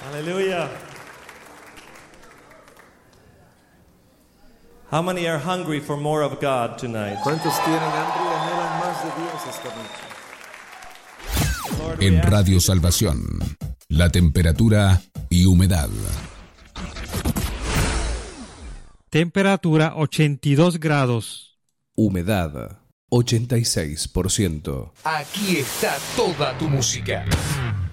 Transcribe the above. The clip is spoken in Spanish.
Hallelujah. How many are hungry for more of God tonight? ¿Cuántos tienen hambre y anhelan más de Dios esta noche? Lord, we En ask Radio you- Salvación, la temperatura y humedad. Temperatura 82 grados. Humedad 86%. Aquí está toda tu música.